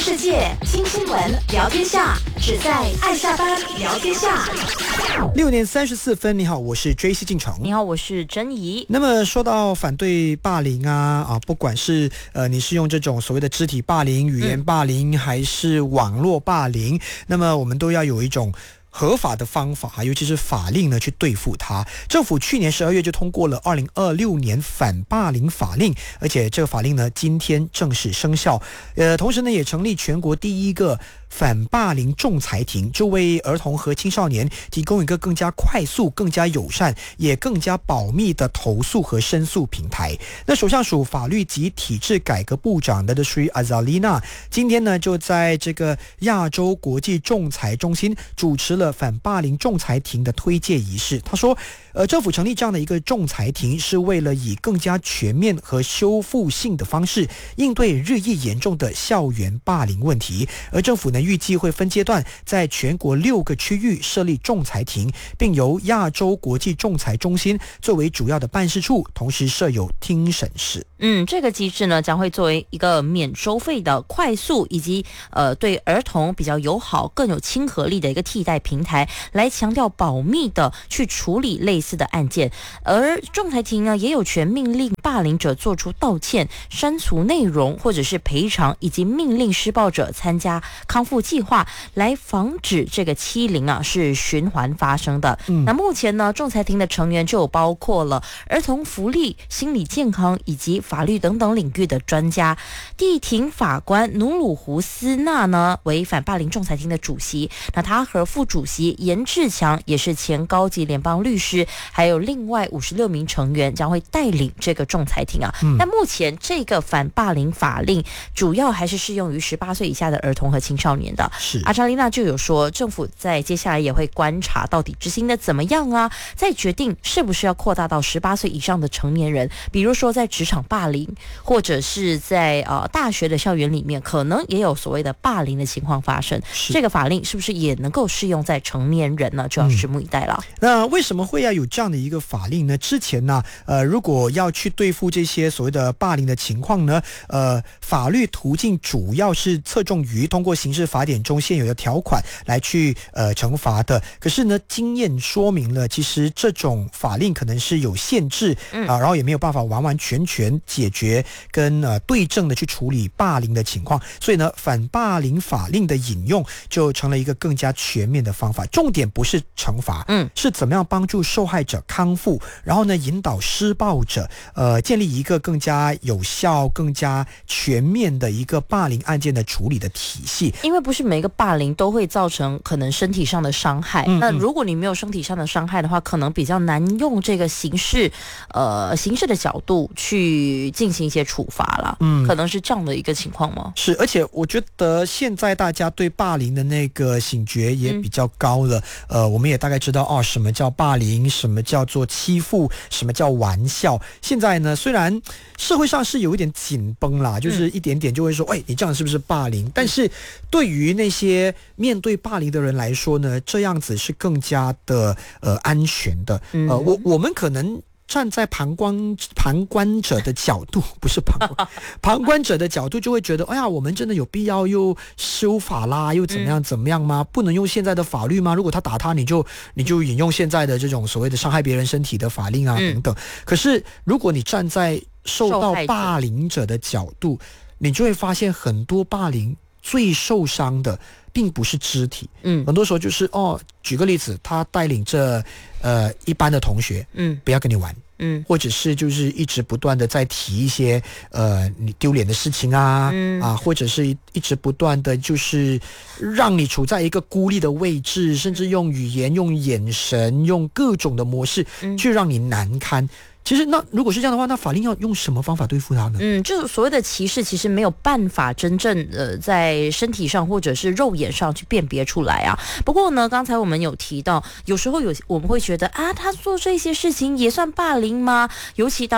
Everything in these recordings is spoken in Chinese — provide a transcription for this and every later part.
世界，听新闻，聊天下，只在爱下班聊天下。 6点34分，你好，我是 JC 进城。 你好，我是珍怡。 那么说到反对霸凌不管是你是用这种所谓的肢体霸凌、语言霸凌，还是网络霸凌，那么我们都要有一种合法的方法，尤其是法令呢，去对付它。政府去年12月就通过了2026年反霸凌法令，而且这个法令呢，今天正式生效。同时呢，也成立全国第一个反霸凌仲裁庭，就为儿童和青少年提供一个更加快速、更加友善，也更加保密的投诉和申诉平台。那首相署法律及体制改革部长的Sri Azalina今天呢，就在这个亚洲国际仲裁中心主持了反霸凌仲裁庭的推介仪式。他说政府成立这样的一个仲裁庭，是为了以更加全面和修复性的方式应对日益严重的校园霸凌问题。而政府呢，预计会分阶段在全国6个区域设立仲裁庭，并由亚洲国际仲裁中心作为主要的办事处，同时设有听审室。 这个机制呢，将会作为一个免收费的快速以及对儿童比较友好、更有亲和力的一个替代平台，来强调保密的去处理类似的案件。而仲裁庭呢，也有权命令霸凌者做出道歉、删除内容或者是赔偿，以及命令施暴者参加康复计划，来防止这个欺凌是循环发生的。那目前呢，仲裁庭的成员就有包括了儿童福利、心理健康以及法律等等领域的专家。地庭法官努鲁胡斯纳呢为反霸凌仲裁庭的主席，那他和副主席严志强也是前高级联邦律师，还有另外56名成员将会带领这个仲裁庭那目前这个反霸凌法令主要还是适用于18岁以下的儿童和青少年的。阿扎丽娜就有说，政府在接下来也会观察到底执行的怎么样再决定是不是要扩大到18岁以上的成年人，比如说在职场霸凌，或者是在大学的校园里面，可能也有所谓的霸凌的情况发生。这个法令是不是也能够适用在成年人呢？就要拭目以待了。 那为什么会要有这样的一个法令呢？之前呢，如果要去对付这些所谓的霸凌的情况呢，法律途径主要是侧重于通过刑事法典中现有的条款来去惩罚的。可是呢，经验说明了，其实这种法令可能是有限制然后也没有办法完完全全解决跟对症的去处理霸凌的情况。所以呢，反霸凌法令的引用就成了一个更加全面的方法。重点不是惩罚，是怎么样帮助受害者康复，然后呢，引导施暴者建立一个更加有效、更加全面的一个霸凌案件的处理的体系。 因为不是每个霸凌都会造成可能身体上的伤害，那如果你没有身体上的伤害的话，可能比较难用这个刑事的角度去进行一些处罚了。可能是这样的一个情况吗？ 是，而且我觉得现在大家对霸凌的那个醒觉也比较高了。我们也大概知道什么叫霸凌，什么叫做欺负，什么叫玩笑。现在呢，虽然社会上是有一点紧绷啦，就是一点点就会说，你这样是不是霸凌？但是对于那些面对霸凌的人来说呢，这样子是更加的安全的。我们可能站在旁观者的角度，不是旁观者的角度，就会觉得，我们真的有必要又修法啦，又怎么样吗？不能用现在的法律吗？如果他打他，你就引用现在的这种所谓的伤害别人身体的法令等等。可是如果你站在受到霸凌者的角度，你就会发现很多霸凌最受伤的并不是肢体，很多时候就是举个例子，他带领着一班的同学，不要跟你玩，或者是就是一直不断的在提一些你丢脸的事情或者是一直不断的就是让你处在一个孤立的位置，甚至用语言、用眼神、用各种的模式去让你难堪。其实那如果是这样的话，那法令要用什么方法对付他呢？ 就是所谓的歧视其实没有办法真正在身体上或者是肉眼上去辨别出来不过呢，刚才我们有提到，有时候我们会觉得他做这些事情也算霸凌吗？尤其当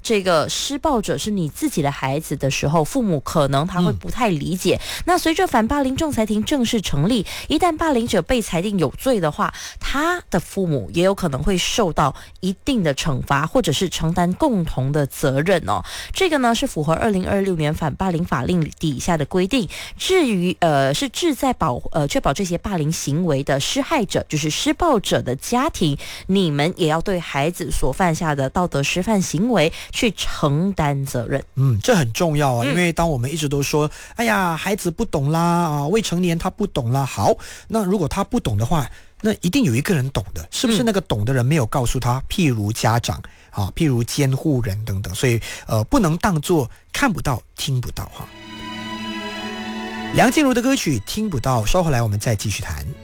这个施暴者是你自己的孩子的时候，父母可能他会不太理解。那随着反霸凌仲裁庭正式成立，一旦霸凌者被裁定有罪的话，他的父母也有可能会受到一定的惩罚，或者是承担共同的责任哦。这个呢是符合2026年反霸凌法令底下的规定。至于是志在确保这些霸凌行为的施害者，就是施暴者的家庭，你们也要对孩子所犯下的道德失范行为去承担责任。 这很重要啊，因为当我们一直都说，哎呀，孩子不懂啦啊，未成年他不懂啦。好，那如果他不懂的话，那一定有一个人懂的，是不是那个懂的人没有告诉他？譬如家长啊，譬如监护人等等，所以不能当作看不到、听不到哈。梁静茹的歌曲《听不到》，稍后来我们再继续谈。